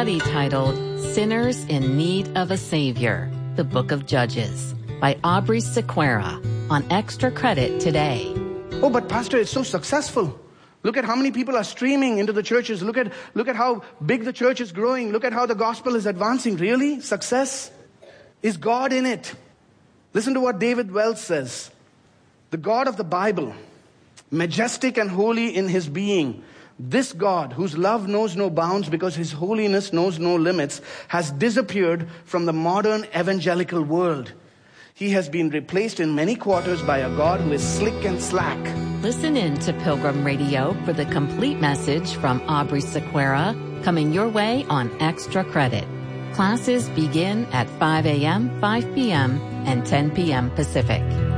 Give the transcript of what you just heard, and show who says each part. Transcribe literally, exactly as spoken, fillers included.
Speaker 1: study titled Sinners in Need of a Savior, the Book of Judges, by Aubrey Sequeira, on Extra Credit today.
Speaker 2: Oh, but Pastor, it's so successful. Look at how many people are streaming into the churches. Look at, look at how big the church is growing. Look at how the gospel is advancing. Really? Success? Is God in it? Listen to what David Wells says. The God of the Bible, majestic and holy in his being, this God, whose love knows no bounds because his holiness knows no limits, has disappeared from the modern evangelical world. He has been replaced in many quarters by a God who is slick and slack.
Speaker 1: Listen in to Pilgrim Radio for the complete message from Aubrey Sequeira, coming your way on Extra Credit. Classes begin at five a.m., five p.m., and ten p.m. Pacific.